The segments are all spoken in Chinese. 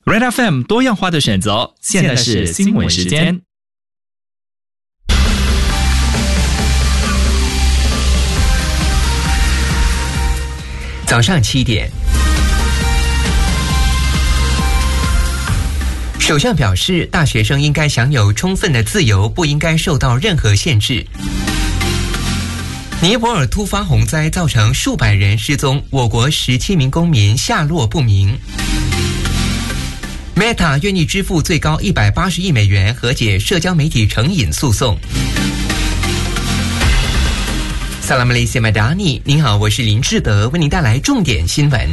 Red FM 多样化的选择，现在是新闻时间。 早上7点，首相表示，大学生应该享有充分的自由，不应该受到任何限制。尼泊尔突发洪灾造成数百人失踪，我国17名公民下落不明。Meta 愿意支付最高180亿美元和解社交媒体成瘾诉讼。萨拉姆雷西马达尼，您好，我是林志德，为您带来重点新闻。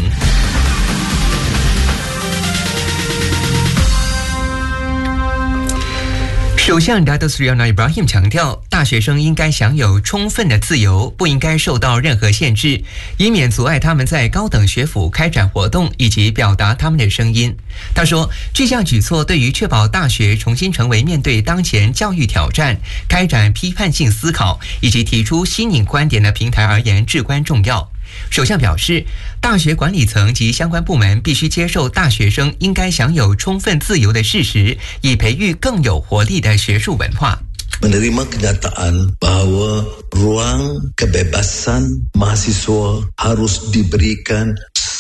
首相 Datuk Seri Anwar Ibrahim 强调，大学生应该享有充分的自由，不应该受到任何限制，以免阻碍他们在高等学府开展活动以及表达他们的声音。他说，这项举措对于确保大学重新成为面对当前教育挑战、开展批判性思考以及提出新颖观点的平台而言至关重要。首相表示，大学管理层及相关部门必须接受大学生应该享有充分自由的事实，以培育更有活力的学术文化。 Menerima kenyataan bahawa ruang kebebasan mahasiswa harus diberikan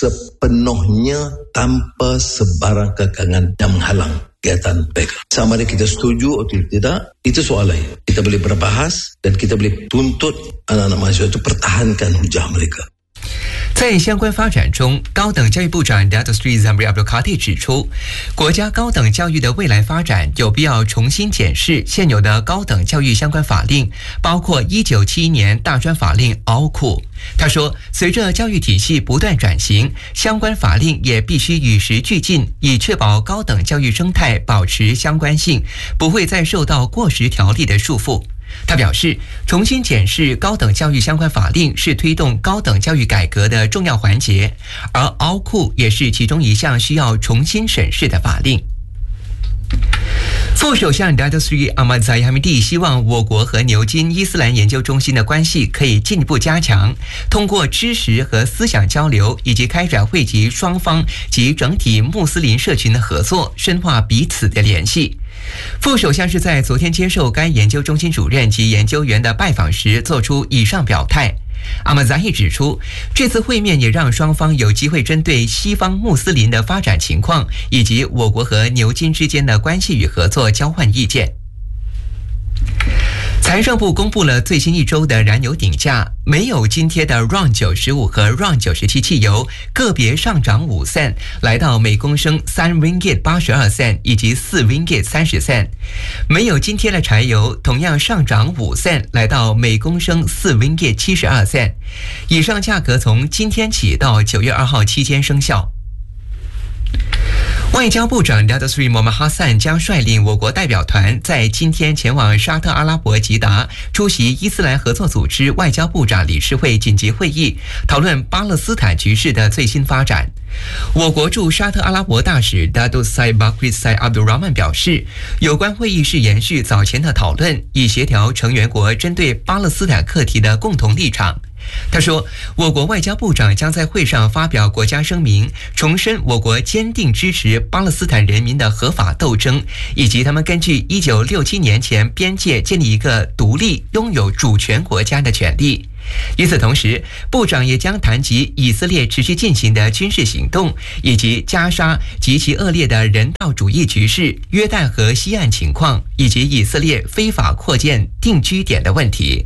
sepenuhnya tanpa sebarang kekangan yang menghalang kegiatan mereka. Sama ada kita setuju atau tidak, itu soal lain. Kita boleh berbahas dan kita boleh tuntut anak-anak mahasiswa itu pertahankan hujah mereka。 在相关发展中，高等教育部长 Datuk Seri Zamri Abdul Kadir 指出，国家高等教育的未来发展有必要重新检视现有的高等教育相关法令，包括1971年大专法令 AUKU。他说，随着教育体系不断转型，相关法令也必须与时俱进，以确保高等教育生态保持相关性，不会再受到过时条例的束缚。他表示，重新检视高等教育相关法令是推动高等教育改革的重要环节，而 AUKU 也是其中一项需要重新审视的法令。副首相 Datuk Seri Ahmad Zahid Hamidi 希望我国和牛津伊斯兰研究中心的关系可以进一步加强，通过知识和思想交流，以及开展惠及双方及整体穆斯林社群的合作，深化彼此的联系。副首相是在昨天接受该研究中心主任及研究员的拜访时做出以上表态。阿马扎希指出，这次会面也让双方有机会针对西方穆斯林的发展情况，以及我国和牛津之间的关系与合作交换意见。财政部公布了最新一周的燃油顶价，没有津贴的 RON 95和 RON 97汽油个别上涨5 cent， 来到每公升3 ringgit 82 cent 以及4 ringgit 30 cent。没有津贴的柴油同样上涨5 cent， 来到每公升4 ringgit 72 cent。以上价格从今天起到9月2号期间生效。外交部长 Datuk Seri Mohamad Hassan 将率领我国代表团在今天前往沙特阿拉伯吉达出席伊斯兰合作组织外交部长理事会紧急会议，讨论巴勒斯坦局势的最新发展。我国驻沙特阿拉伯大使 Datuk Syed Bakri Syed Abdul Rahman 表示，有关会议是延续早前的讨论，以协调成员国针对巴勒斯坦课题的共同立场。他说，我国外交部长将在会上发表国家声明，重申我国坚定支持巴勒斯坦人民的合法斗争，以及他们根据1967年前边界建立一个独立、拥有主权国家的权利。与此同时，部长也将谈及以色列持续进行的军事行动，以及加沙极其恶劣的人道主义局势、约旦河西岸情况，以及以色列非法扩建定居点的问题。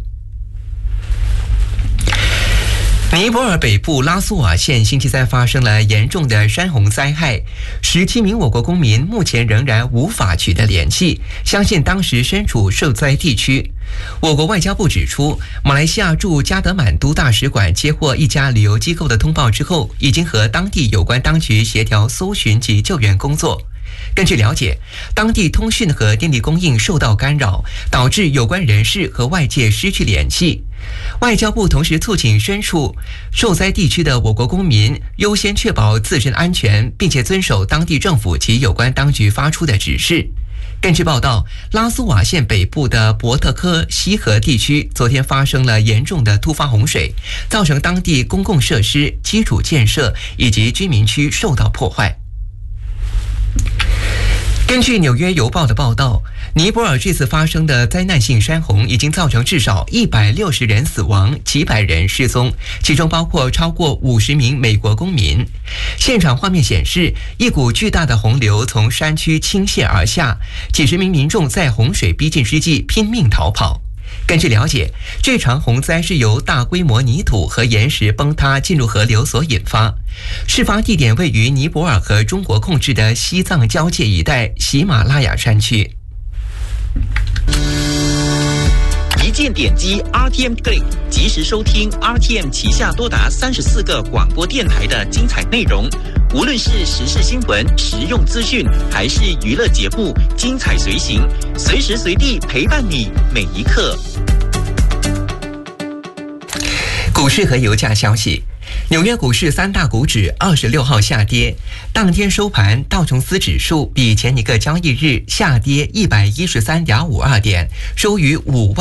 尼泊尔北部拉苏瓦县星期三发生了严重的山洪灾害，17名我国公民目前仍然无法取得联系，相信当时身处受灾地区。我国外交部指出，马来西亚驻加德满都大使馆接获一家旅游机构的通报之后，已经和当地有关当局协调搜寻及救援工作。根据了解，当地通讯和电力供应受到干扰，导致有关人士和外界失去联系。外交部同时促请身处受灾地区的我国公民优先确保自身安全，并且遵守当地政府及有关当局发出的指示。根据报道，拉苏瓦县北部的博特科西河地区昨天发生了严重的突发洪水，造成当地公共设施、基础建设以及居民区受到破坏。 根据《纽约邮报》的报道，尼泊尔这次发生的灾难性山洪已经造成至少160人死亡，几百人失踪，其中包括超过50名美国公民。现场画面显示，一股巨大的洪流从山区倾泻而下，几十名民众在洪水逼近之际拼命逃跑。根据了解，这场洪灾是由大规模泥土和岩石崩塌进入河流所引发。事发地点位于尼泊尔和中国控制的西藏交界一带喜马拉雅山区。 一键点击 RTM Play， 及时收听 RTM 旗下多达34个广播电台的精彩内容。无论是时事新闻、实用资讯，还是娱乐节目，精彩随行，随时随地陪伴你每一刻。 股市和油价消息。纽约股市三大股指26号下跌，当天收盘，道琼斯指数比前一个交易日下跌113.52点，收于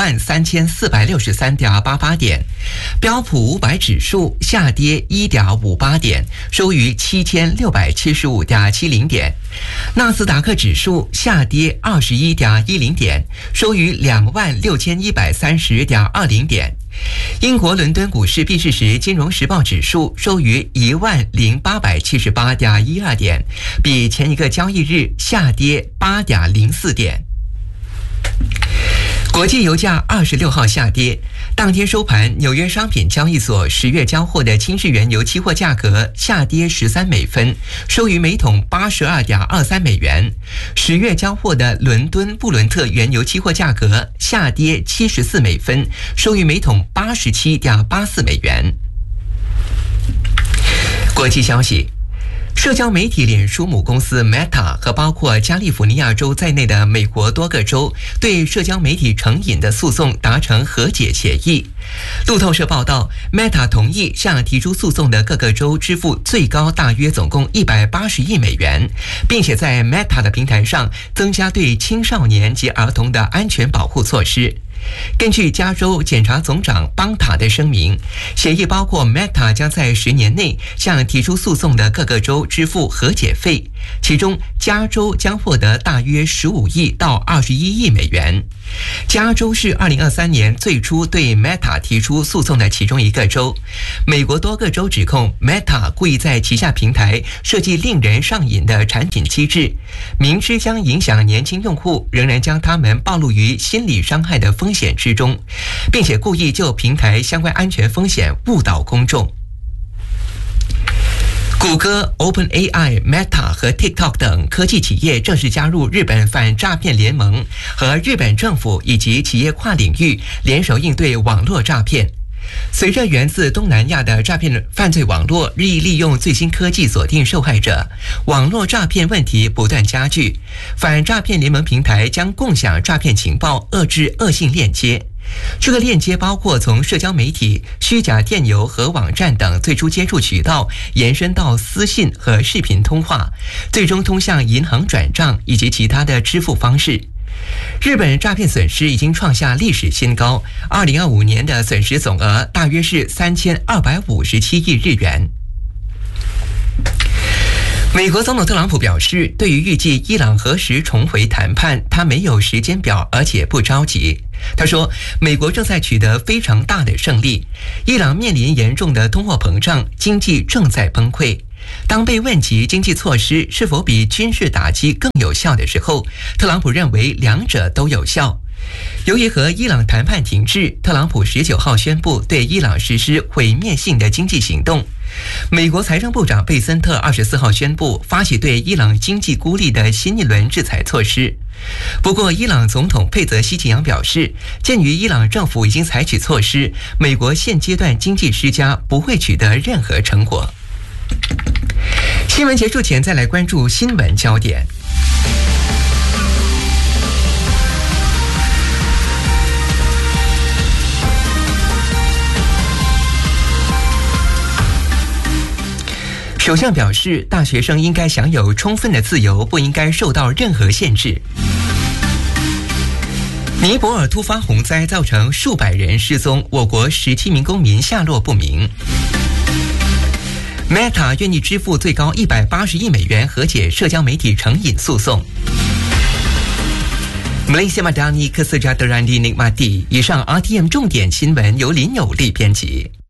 53463.88点；标普500指数下跌1.58点，收于7675.70点；纳斯达克指数下跌21.10点，收于26130.20点。英国伦敦股市闭市时，金融时报指数收于10878.12点，比前一个交易日下跌8.04点。国际油价26号下跌，当天收盘，纽约商品交易所10月交货的轻质原油期货价格下跌13美分，收于每桶82.23美元；10月交货的伦敦布伦特原油期货价格下跌74美分，收于每桶87.84美元。国际消息。社交媒体脸书母公司 Meta 和包括加利福尼亚州在内的美国多个州对社交媒体成瘾的诉讼达成和解协议。路透社报道 ，Meta 同意向提出诉讼的各个州支付最高大约总共180亿美元，并且在 Meta 的平台上增加对青少年及儿童的安全保护措施。根据加州检察总长邦塔的声明，协议包括 Meta 将在10年内向提出诉讼的各个州支付和解费，其中加州将获得大约15亿到21亿美元。加州是2023年最初对 Meta 提出诉讼的其中一个州。美国多个州指控 Meta 故意在旗下平台设计令人上瘾的产品机制，明知将影响年轻用户，仍然将他们暴露于心理伤害的风险之中，并且故意就平台相关安全风险误导公众。谷歌、OpenAI、Meta 和 TikTok 等科技企业正式加入日本反诈骗联盟，和日本政府以及企业跨领域联手应对网络诈骗。随着源自东南亚的诈骗犯罪网络日益利用最新科技锁定受害者，网络诈骗问题不断加剧。反诈骗联盟平台将共享诈骗情报，遏制恶性链接。这个链接包括从社交媒体、虚假电邮和网站等最初接触渠道，延伸到私信和视频通话，最终通向银行转账以及其他的支付方式。日本诈骗损失已经创下历史新高，2025年的损失总额大约是3257亿日元。美国总统特朗普表示，对于预计伊朗何时重回谈判，他没有时间表，而且不着急。他说，美国正在取得非常大的胜利，伊朗面临严重的通货膨胀，经济正在崩溃。当被问及经济措施是否比军事打击更有效的时候，特朗普认为两者都有效。由于和伊朗谈判停滞，特朗普19号宣布对伊朗实施毁灭性的经济行动。美国财政部长贝森特24号宣布发起对伊朗经济孤立的新一轮制裁措施。不过，伊朗总统佩泽希吉扬表示，鉴于伊朗政府已经采取措施，美国现阶段经济施加不会取得任何成果。新闻结束前，再来关注新闻焦点。首相表示，大学生应该享有充分的自由，不应该受到任何限制。尼泊尔突发洪灾造成数百人失踪，我国17名公民下落不明。Meta 愿意支付最高180亿美元和解社交媒体成瘾诉讼。 Malaysia Madani Kesejahteraan dinikmati。以上 RTM 重点新闻由林有利编辑。